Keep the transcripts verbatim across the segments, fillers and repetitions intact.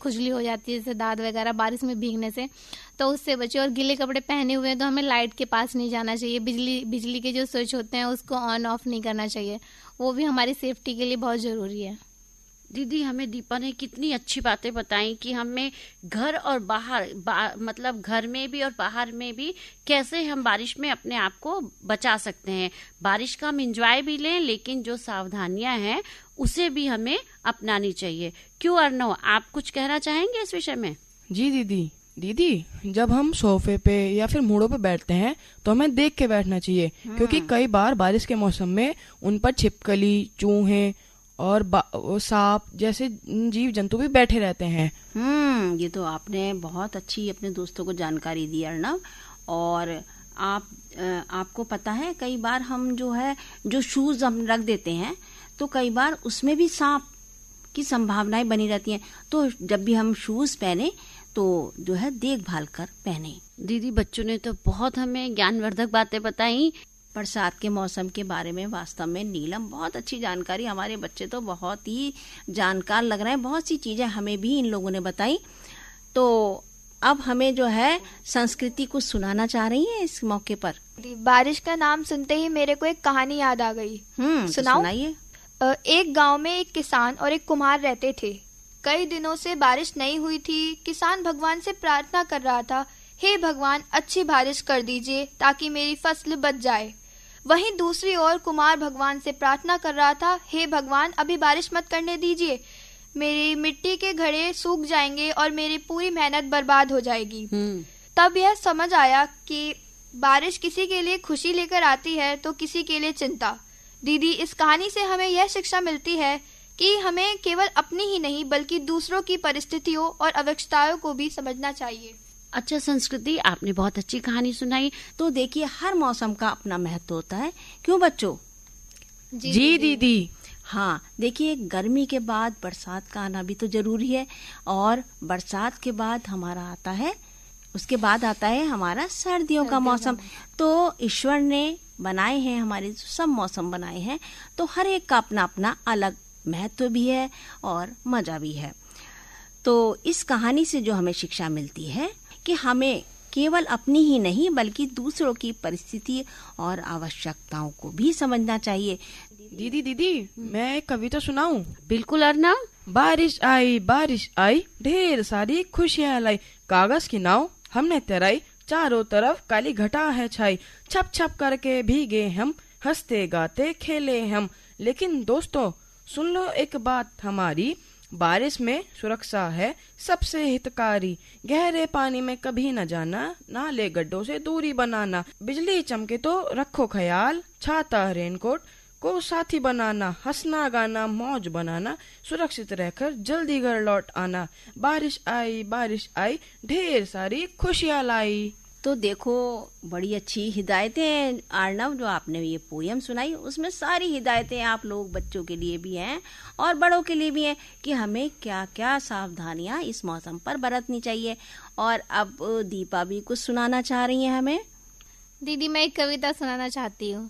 खुजली हो जाती है, जैसे दाद वगैरह बारिश में भीगने से, तो उससे बचे। और गीले कपड़े पहने हुए हैं तो हमें लाइट के पास नहीं जाना चाहिए। बिजली बिजली के जो स्विच होते हैं उसको ऑन ऑफ नहीं करना चाहिए, वो भी हमारी सेफ्टी के लिए बहुत ज़रूरी है। दीदी, हमें दीपा ने कितनी अच्छी बातें बताई कि हमें घर और बाहर बा, मतलब घर में भी और बाहर में भी कैसे हम बारिश में अपने आप को बचा सकते हैं। बारिश का हम इंजॉय भी लें, लेकिन जो सावधानियां हैं उसे भी हमें अपनानी चाहिए। क्यों अर्णव, आप कुछ कहना चाहेंगे इस विषय में? जी दीदी दीदी जब हम सोफे पे या फिर मूड़ों पे बैठते हैं तो हमें देख के बैठना चाहिए, क्योंकि कई बार बारिश के मौसम में उन पर छिपकली, चूहे और सांप जैसे जीव जंतु भी बैठे रहते हैं। हम्म ये तो आपने बहुत अच्छी अपने दोस्तों को जानकारी दी अर्णव। और आप आपको पता है, कई बार हम जो है जो शूज हम रख देते हैं तो कई बार उसमें भी सांप की संभावनाएं बनी रहती हैं। तो जब भी हम शूज पहने तो जो है देखभाल कर पहने। दीदी, बच्चों ने तो बहुत हमें ज्ञानवर्धक बातें बताई बरसात के मौसम के बारे में। वास्तव में नीलम, बहुत अच्छी जानकारी, हमारे बच्चे तो बहुत ही जानकार लग रहे हैं। बहुत सी चीजें हमें भी इन लोगों ने बताई। तो अब हमें जो है संस्कृति को सुनाना चाह रही है इस मौके पर। बारिश का नाम सुनते ही मेरे को एक कहानी याद आ गई। हम्म सुनाओ? सुनाइए। एक गांव में एक किसान और एक कुम्हार रहते थे। कई दिनों से बारिश नहीं हुई थी। किसान भगवान से प्रार्थना कर रहा था, हे भगवान, अच्छी बारिश कर दीजिए ताकि मेरी फसल बच जाए। वहीं दूसरी ओर कुम्हार भगवान से प्रार्थना कर रहा था, हे भगवान, अभी बारिश मत करने दीजिए, मेरी मिट्टी के घड़े सूख जाएंगे और मेरी पूरी मेहनत बर्बाद हो जाएगी। तब यह समझ आया कि बारिश किसी के लिए खुशी लेकर आती है तो किसी के लिए चिंता। दीदी, इस कहानी से हमें यह शिक्षा मिलती है कि हमें केवल अपनी ही नहीं बल्कि दूसरों की परिस्थितियों और आवश्यकताओं को भी समझना चाहिए। अच्छा संस्कृति, आपने बहुत अच्छी कहानी सुनाई। तो देखिए, हर मौसम का अपना महत्व होता है, क्यों बच्चों? जी, जी दीदी। हाँ, देखिए, गर्मी के बाद बरसात का आना भी तो जरूरी है, और बरसात के बाद हमारा आता है उसके बाद आता है हमारा सर्दियों का मौसम। तो ईश्वर ने बनाए हैं, हमारे सब मौसम बनाए हैं, तो हर एक का अपना अपना अलग महत्व भी है और मजा भी है। तो इस कहानी से जो हमें शिक्षा मिलती है कि हमें केवल अपनी ही नहीं बल्कि दूसरों की परिस्थिति और आवश्यकताओं को भी समझना चाहिए। दीदी दीदी मैं एक कविता सुनाऊं? बिल्कुल अर्णव। बारिश आई बारिश आई, ढेर सारी खुशियाँ लाई, कागज की नाव हमने तैराई, चारों तरफ काली घटा है छाई, छप छप करके भीगे हम, हंसते गाते खेले हम। लेकिन दोस्तों सुन लो एक बात हमारी, बारिश में सुरक्षा है सबसे हितकारी, गहरे पानी में कभी न जाना, नाले गड्ढों से दूरी बनाना, बिजली चमके तो रखो ख्याल, छाता रेनकोट को साथी बनाना, हंसना गाना मौज बनाना, सुरक्षित रहकर जल्दी घर लौट आना, बारिश आई बारिश आई, ढेर सारी खुशियाँ लाई। तो देखो, बड़ी अच्छी हिदायतें अर्णव जो आपने ये पोयम सुनाई, उसमें सारी हिदायतें आप लोग बच्चों के लिए भी हैं और बड़ों के लिए भी हैं कि हमें क्या क्या सावधानियां इस मौसम पर बरतनी चाहिए। और अब दीपा भी कुछ सुनाना चाह रही हैं हमें। दीदी, मैं एक कविता सुनाना चाहती हूँ।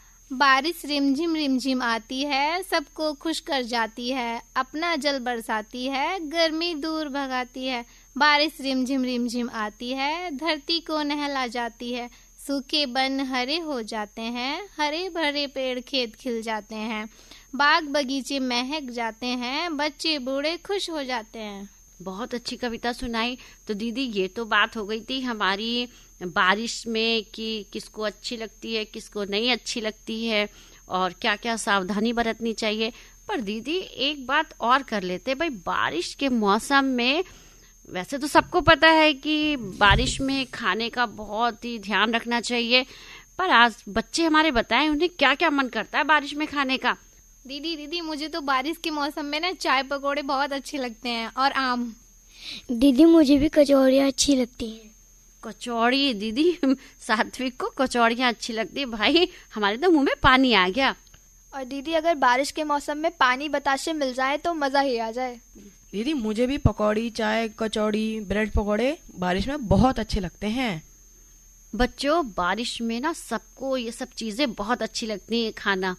बारिश रिमझिम रिमझिम आती है, सबको खुश कर जाती है, अपना जल बरसाती है, गर्मी दूर भगाती है। बारिश रिमझिम रिमझिम आती है, धरती को नहला जाती है, सूखे वन हरे हो जाते हैं, हरे भरे पेड़ खेत खिल जाते हैं, बाग बगीचे महक जाते हैं, बच्चे बूढ़े खुश हो जाते हैं। बहुत अच्छी कविता सुनाई। तो दीदी, ये तो बात हो गई थी हमारी बारिश में कि किसको अच्छी लगती है, किसको नहीं अच्छी लगती है और क्या क्या सावधानी बरतनी चाहिए। पर दीदी, एक बात और कर लेते भाई, बारिश के मौसम में वैसे तो सबको पता है कि बारिश में खाने का बहुत ही ध्यान रखना चाहिए, पर आज बच्चे हमारे बताएं उन्हें क्या क्या मन करता है बारिश में खाने का। दीदी दीदी मुझे तो बारिश के मौसम में ना चाय पकौड़े बहुत अच्छे लगते हैं और आम। दीदी, मुझे भी कचौड़ियाँ अच्छी लगती हैं। कचौड़ी? दीदी, सात्विक को कचौड़ियाँ अच्छी लगती है। भाई, हमारे तो मुंह में पानी आ गया। और दीदी, अगर बारिश के मौसम में पानी बताशे मिल जाए तो मजा ही आ जाए। दीदी, मुझे भी पकौड़ी, चाय, कचौड़ी, ब्रेड पकौड़े बारिश में बहुत अच्छे लगते हैं। बच्चों, बारिश में ना सबको ये सब चीजें बहुत अच्छी लगती है खाना,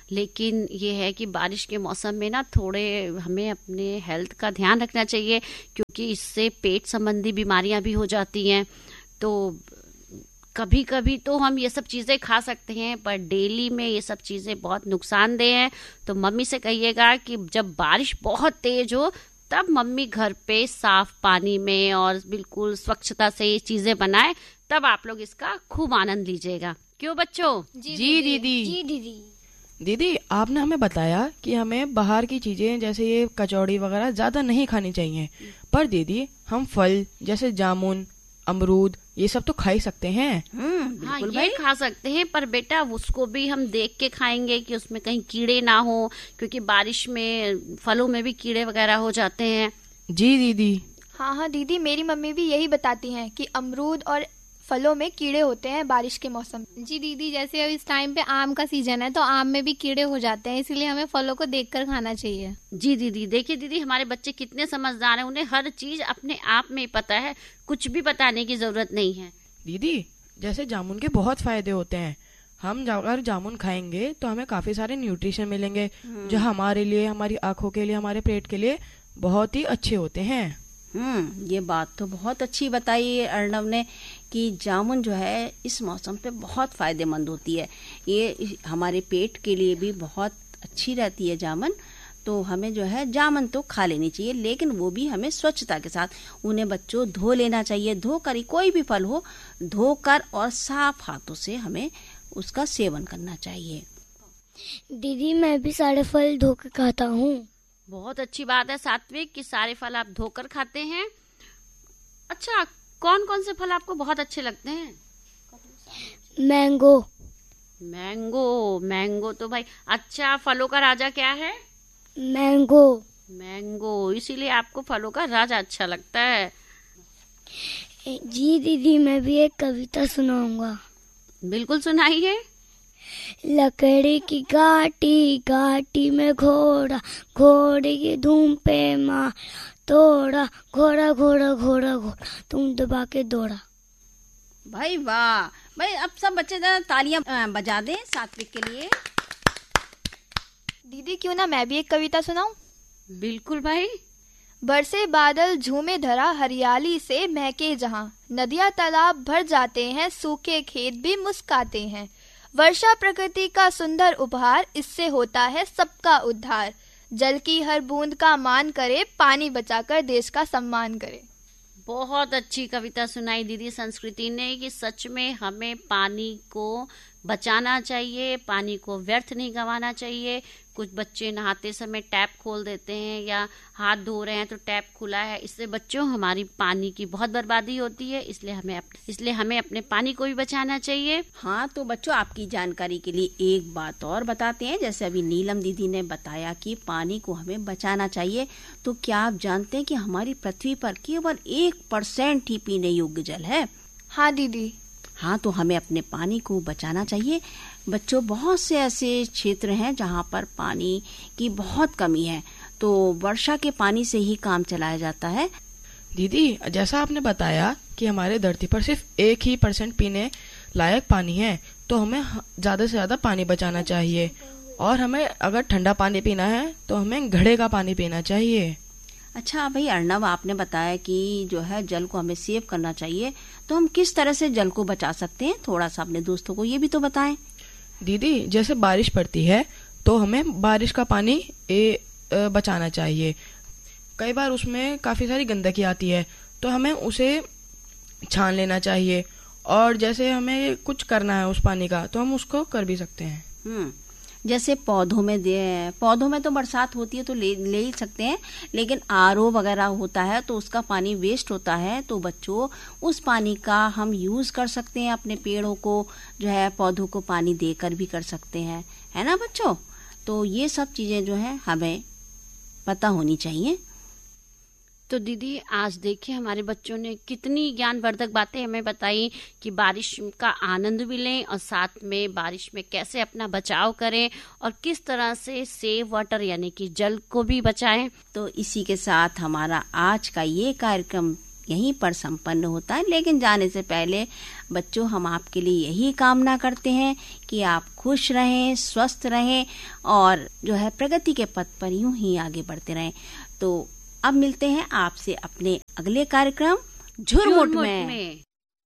लेकिन ये है कि बारिश के मौसम में ना थोड़े हमें अपने हेल्थ का ध्यान रखना चाहिए, क्योंकि इससे पेट संबंधी बीमारियां भी हो जाती हैं। तो कभी कभी तो हम ये सब चीजें खा सकते हैं, पर डेली में ये सब चीजें बहुत नुकसानदेह हैं। तो मम्मी से कहिएगा कि जब बारिश बहुत तेज हो तब मम्मी घर पे साफ पानी में और बिल्कुल स्वच्छता से ये चीजें बनाए, तब आप लोग इसका खूब आनंद लीजिएगा। क्यों बच्चों? जी दीदी। जी दीदी। दीदी, आपने हमें बताया कि हमें बाहर की चीजें जैसे ये कचौड़ी वगैरह ज्यादा नहीं खानी चाहिए, पर दीदी हम फल जैसे जामुन, अमरूद ये सब तो खा ही सकते हैं। हम्म हाँ, बिल्कुल ये भाई। खा सकते हैं, पर बेटा उसको भी हम देख के खाएंगे कि उसमें कहीं कीड़े ना हो, क्योंकि बारिश में फलों में भी कीड़े वगैरह हो जाते हैं। जी दीदी। हाँ हाँ दीदी, मेरी मम्मी भी यही बताती हैं कि अमरूद और फलों में कीड़े होते हैं बारिश के मौसम में। जी दीदी, जैसे अब इस टाइम पे आम का सीजन है तो आम में भी कीड़े हो जाते हैं, इसीलिए हमें फलों को देखकर खाना चाहिए। जी दीदी, देखिए दीदी, हमारे बच्चे कितने समझदार हैं, उन्हें हर चीज अपने आप में पता है, कुछ भी बताने की जरूरत नहीं है। दीदी, जैसे जामुन के बहुत फायदे होते हैं, हम अगर जामुन खाएंगे तो हमें काफी सारे न्यूट्रिशन मिलेंगे जो हमारे लिए, हमारी आंखों के लिए, हमारे पेट के लिए बहुत ही अच्छे होते हैं। हम्म ये बात तो बहुत अच्छी बताई अर्णव ने कि जामुन जो है इस मौसम पे बहुत फायदेमंद होती है। ये हमारे पेट के लिए भी बहुत अच्छी रहती है जामुन। तो हमें जो है जामुन तो खा लेनी चाहिए, लेकिन वो भी हमें स्वच्छता के साथ, उन्हें बच्चों धो लेना चाहिए। धोकर ही कोई भी फल हो, धोकर और साफ हाथों से हमें उसका सेवन करना चाहिए। दीदी, मैं भी सारे फल धो के खाता हूँ। बहुत अच्छी बात है सात्विक कि सारे फल आप धोकर खाते हैं। अच्छा, कौन कौन से फल आपको बहुत अच्छे लगते हैं? मैंगो। मैंगो, मैंगो तो भाई अच्छा, फलों का राजा क्या है? मैंगो। मैंगो, इसीलिए आपको फलों का राजा अच्छा लगता है। जी दीदी, मैं भी एक कविता सुनाऊंगा। बिल्कुल सुनाइए। लकड़ी की गाटी, गाटी में घोड़ा, घोड़े की धूम पे मार तोड़ा, घोड़ा घोड़ा घोड़ा घोड़ा तुम दबा के दौड़ा। भाई वाह भाई, अब सब बच्चे जरा तालियां अ, बजा दें सात्विक के लिए। दीदी क्यों ना मैं भी एक कविता सुनाऊं? बिल्कुल भाई। बरसे बादल झूमे धरा, हरियाली से महके जहां, नदियां तालाब भर जाते हैं, सूखे खेत भी मुस्काते हैं। वर्षा प्रकृति का सुंदर उपहार, इससे होता है सबका उद्धार। जल की हर बूंद का मान करे, पानी बचाकर देश का सम्मान करे। बहुत अच्छी कविता सुनाई दीदी संस्कृति ने कि सच में हमें पानी को बचाना चाहिए, पानी को व्यर्थ नहीं गंवाना चाहिए। कुछ बच्चे नहाते समय टैप खोल देते हैं या हाथ धो रहे हैं तो टैप खुला है, इससे बच्चों हमारी पानी की बहुत बर्बादी होती है। इसलिए हमें इसलिए हमें अपने पानी को भी बचाना चाहिए। हाँ, तो बच्चों आपकी जानकारी के लिए एक बात और बताते हैं। जैसे अभी नीलम दीदी ने बताया कि पानी को हमें बचाना चाहिए, तो क्या आप जानते हैं कि हमारी पृथ्वी पर केवल एक परसेंट ही पीने योग्य जल है? हाँ दीदी। हाँ, तो हमें अपने पानी को बचाना चाहिए। बच्चों, बहुत से ऐसे क्षेत्र हैं जहाँ पर पानी की बहुत कमी है, तो वर्षा के पानी से ही काम चलाया जाता है। दीदी, जैसा आपने बताया कि हमारे धरती पर सिर्फ एक ही परसेंट पीने लायक पानी है, तो हमें ज्यादा से ज्यादा पानी बचाना चाहिए। और हमें अगर ठंडा पानी पीना है तो हमें घड़े का पानी पीना चाहिए। अच्छा भाई अर्णव, आपने बताया कि जो है जल को हमें सेव करना चाहिए, तो हम किस तरह से जल को बचा सकते हैं? थोड़ा सा अपने दोस्तों को ये भी तो बताएं। दीदी, जैसे बारिश पड़ती है तो हमें बारिश का पानी ए, बचाना चाहिए। कई बार उसमें काफी सारी गंदगी आती है, तो हमें उसे छान लेना चाहिए। और जैसे हमें कुछ करना है उस पानी का, तो हम उसको कर भी सकते हैं। हम्म जैसे पौधों में दे पौधों में तो बरसात होती है तो ले ले ही सकते हैं, लेकिन आरओ वगैरह होता है तो उसका पानी वेस्ट होता है। तो बच्चों, उस पानी का हम यूज कर सकते हैं, अपने पेड़ों को जो है पौधों को पानी देकर भी कर सकते हैं, है ना बच्चों? तो ये सब चीजें जो है हमें पता होनी चाहिए। तो दीदी, आज देखिए हमारे बच्चों ने कितनी ज्ञानवर्धक बातें हमें बताई कि बारिश का आनंद भी लें और साथ में बारिश में कैसे अपना बचाव करें और किस तरह से सेव वाटर यानी कि जल को भी बचाएं। तो इसी के साथ हमारा आज का ये कार्यक्रम यहीं पर संपन्न होता है। लेकिन जाने से पहले बच्चों, हम आपके लिए यही कामना करते हैं कि आप खुश रहें, स्वस्थ रहें और जो है प्रगति के पथ पर यूं ही आगे बढ़ते रहें। तो अब मिलते हैं आपसे अपने अगले कार्यक्रम झुरमुट में, में।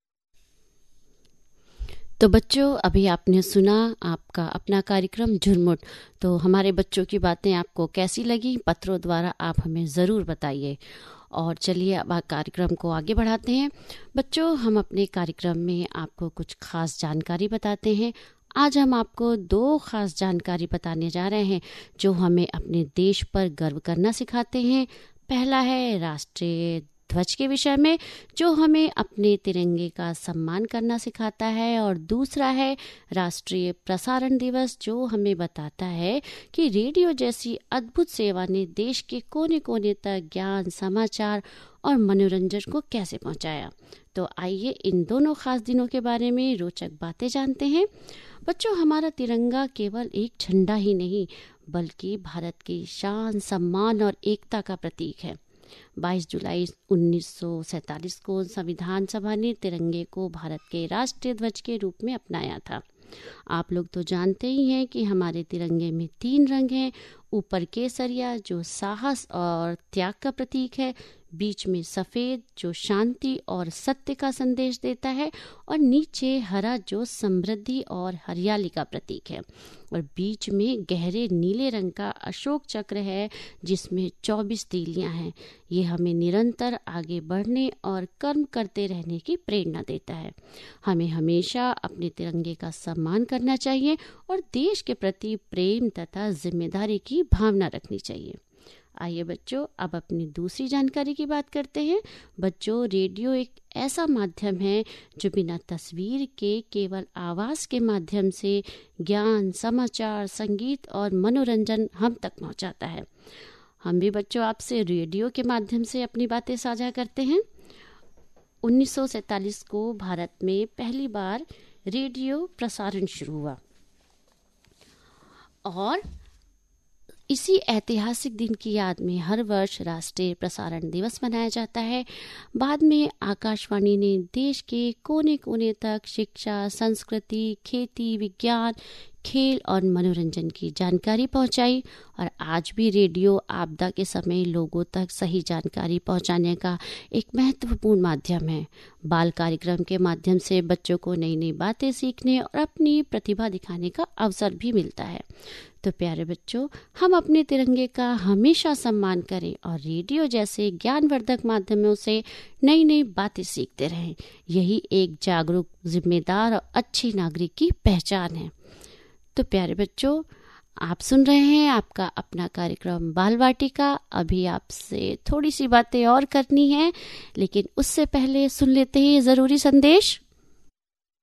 तो बच्चों, अभी आपने सुना आपका अपना कार्यक्रम झुरमुट। तो हमारे बच्चों की बातें आपको कैसी लगी, पत्रों द्वारा आप हमें ज़रूर बताइए। और चलिए अब कार्यक्रम को आगे बढ़ाते हैं। बच्चों, हम अपने कार्यक्रम में आपको कुछ खास जानकारी बताते हैं। आज हम आपको दो खास जानकारी बताने जा रहे हैं जो हमें अपने देश पर गर्व करना सिखाते हैं। पहला है राष्ट्रीय ध्वज के विषय में, जो हमें अपने तिरंगे का सम्मान करना सिखाता है, और दूसरा है राष्ट्रीय प्रसारण दिवस, जो हमें बताता है कि रेडियो जैसी अद्भुत सेवा ने देश के कोने कोने तक ज्ञान, समाचार और मनोरंजन को कैसे पहुंचाया। तो आइए इन दोनों खास दिनों के बारे में रोचक बातें जानते हैं। बच्चों, हमारा तिरंगा केवल एक झंडा ही नहीं बल्कि भारत की शान, सम्मान और एकता का प्रतीक है। बाईस जुलाई उन्नीस सौ सैंतालीस को संविधान सभा ने तिरंगे को भारत के राष्ट्रीय ध्वज के रूप में अपनाया था। आप लोग तो जानते ही हैं कि हमारे तिरंगे में तीन रंग हैं। ऊपर केसरिया जो साहस और त्याग का प्रतीक है, बीच में सफेद जो शांति और सत्य का संदेश देता है, और नीचे हरा जो समृद्धि और हरियाली का प्रतीक है, और बीच में गहरे नीले रंग का अशोक चक्र है जिसमें चौबीस तीलियां हैं। ये हमें निरंतर आगे बढ़ने और कर्म करते रहने की प्रेरणा देता है। हमें हमेशा अपने तिरंगे का सम्मान करना चाहिए और देश के प्रति प्रेम तथा जिम्मेदारी की भावना रखनी चाहिए। आइए बच्चों, अब अपनी दूसरी जानकारी की बात करते हैं। बच्चों, रेडियो एक ऐसा माध्यम है जो बिना तस्वीर के केवल आवाज़ के माध्यम से ज्ञान, समाचार, संगीत और मनोरंजन हम तक पहुंचाता है। हम भी बच्चों आपसे रेडियो के माध्यम से अपनी बातें साझा करते हैं। उन्नीस सौ सैंतालीस को भारत में पहली बार रेडियो प्रसारण शुरू हुआ और इसी ऐतिहासिक दिन की याद में हर वर्ष राष्ट्रीय प्रसारण दिवस मनाया जाता है। बाद में आकाशवाणी ने देश के कोने कोने तक शिक्षा, संस्कृति, खेती, विज्ञान, खेल और मनोरंजन की जानकारी पहुंचाई, और आज भी रेडियो आपदा के समय लोगों तक सही जानकारी पहुंचाने का एक महत्वपूर्ण माध्यम है। बाल कार्यक्रम के माध्यम से बच्चों को नई नई बातें सीखने और अपनी प्रतिभा दिखाने का अवसर भी मिलता है। तो प्यारे बच्चों, हम अपने तिरंगे का हमेशा सम्मान करें और रेडियो जैसे ज्ञानवर्धक माध्यमों से नई नई बातें सीखते रहें। यही एक जागरूक, जिम्मेदार और अच्छी नागरिक की पहचान है। तो प्यारे बच्चों, आप सुन रहे हैं आपका अपना कार्यक्रम बाल वाटिका। अभी आपसे थोड़ी सी बातें और करनी है, लेकिन उससे पहले सुन लेते हैं ये जरूरी संदेश।